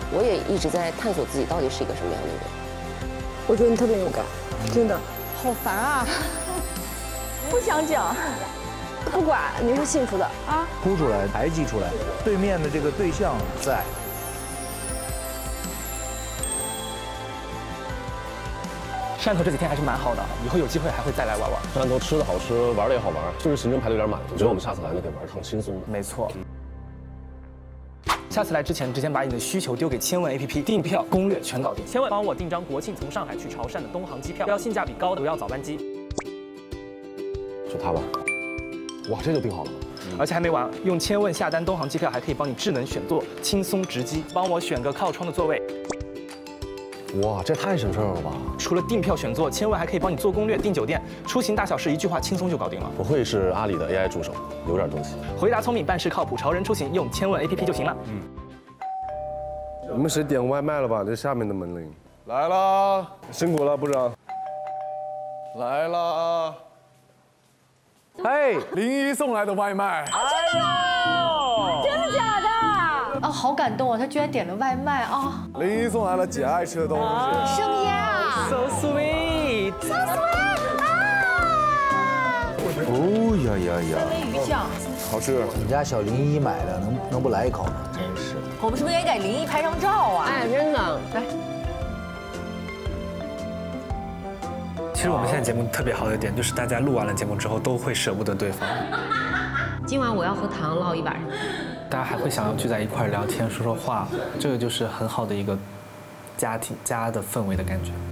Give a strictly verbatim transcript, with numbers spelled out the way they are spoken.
我也一直在探索自己到底是一个什么样的人。 我觉得你特别勇敢，真的。 好烦啊！不想讲。 不管你是幸福的啊， 哭出来，排挤出来，对面的这个对象在。 汕头这几天还是蛮好的，以后有机会还会再来玩玩。 汕头吃的好吃，玩的也好玩，就是行程排的有点满，我觉得我们下次来呢得玩趟轻松的。 没错。下次来之前，直接把你的需求丢给千问 A P P， 订票攻略全搞定。千问帮我订张国庆从上海去潮汕的东航机票，要性价比高的，不要早班机。 就它吧。哇，这就订好了。 而且还没完，用千问下单东航机票，还可以帮你智能选座，轻松直机，帮我选个靠窗的座位。 哇，这太省事儿了吧！ 除了订票选座，千问还可以帮你做攻略、订酒店，出行大小事一句话轻松就搞定了。 不愧是阿里的 A I 助手，有点东西。 回答聪明，办事靠谱，潮人出行用千问 A P P 就行了。嗯。 我们谁点外卖了吧？这下面的门铃。来啦，辛苦了，部长。来啦。 哎，林一送来的外卖。 哎呦，真的假的？ 啊，好感动啊！他居然点了外卖啊！ 林一送来了姐爱吃的东西。 生椰啊 ，so sweet，so sweet 啊！ 哦呀呀呀！ 三文鱼酱， 好吃。 我们家小林一买的，能能不来一口吗？真是。 我们是不是也给林一拍张照啊？ 哎，真的，来。 其实我们现在节目特别好的点，就是大家录完了节目之后都会舍不得对方。 今晚我要和唐唠一晚上。 大家还会想要聚在一块儿聊天、说说话，这个就是很好的一个家庭家的氛围的感觉。